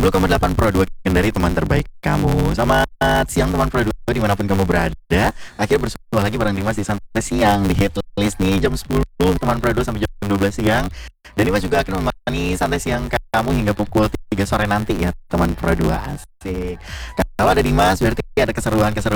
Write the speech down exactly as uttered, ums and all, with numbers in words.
dua koma delapan Pro dua dari teman terbaik kamu. Selamat siang teman Pro dua dimanapun kamu berada. Akhirnya bersua lagi bareng Dimas di Santai Siang di Hitlist nih jam sepuluh teman Pro dua sampai jam dua belas siang. Dan Dimas juga akan menemani Santai Siang kamu hingga pukul tiga sore nanti ya teman Pro dua. Asik. Kalau ada Dimas berarti ada keseruan-keseruan